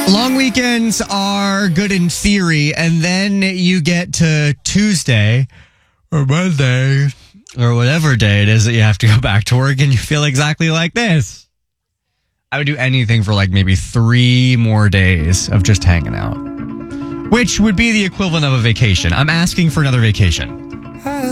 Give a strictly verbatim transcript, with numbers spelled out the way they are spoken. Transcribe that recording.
Long weekends are good in theory, and then you get to Tuesday or Monday or whatever day it is that you have to go back to work, and you feel exactly like this. I would do anything for like maybe three more days of just hanging out, which would be the equivalent of a vacation. I'm asking for another vacation.